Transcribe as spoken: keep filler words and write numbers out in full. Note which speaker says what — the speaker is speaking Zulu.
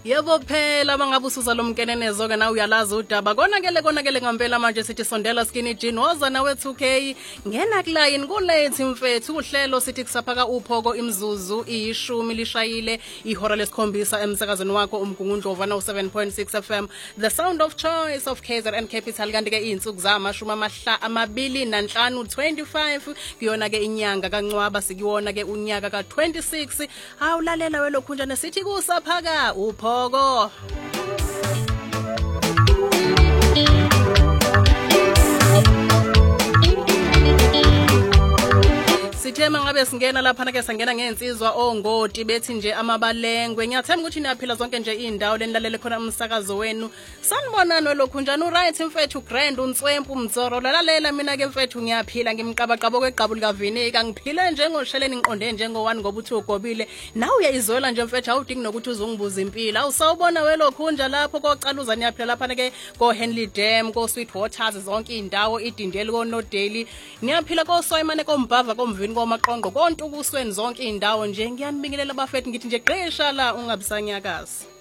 Speaker 1: Yebo phela bangabe usuza lo mkenenezo ke na uyalazi udaba konakele konakele ngempela manje sithi sondela skinny jean woza nawe two K ngena kuline kulethe mfethu uhlelo sithi kusaphaka uphoko imzuzu iyishumi lishayile ihora lesikhombisa emsakazweni wakho umgungundlova no seven point six F M the sound of choice of K Z N Capital kanti ke insuku zamashumi amahla amabili nanhlanu twenty-five kuyona ke inyanga kancwaba sikuwona ke unyaka ka twenty-six awulalela welokhunjana sithi kusaphaka uphoko Sithema ngabe singena lapha ke sangena ngensizwa ongoti bethi nje amabalengwe ngiyathemba ukuthi niyaphila zonke nje indawo lenilalele khona umsakazo wenu sanibonana lokhunjana u right mfethu grand unswempu umzoro lalela mina ke mfethu ngiyaphila ngimqabaqabo kweqhabu likavinika ngiphile njengosheleni ngiqonde njengo one ngoba uthi ugobile nawe uyayizwela nje mfethu awudingi nokuthi uzongibuza impilo awusawubona welokhunja lapho kocaluza niyaphila lapha ke ko Henley Dam ko Sweet Waters zonke indawo idindeli ko Nodeli niyaphila ko Soyimane ko Mbava ko Mvini komaqonqo konke ukusweni zonke indawo nje ngiyanibingelela bafethu ngithi nje qesha la ungabisanyakazi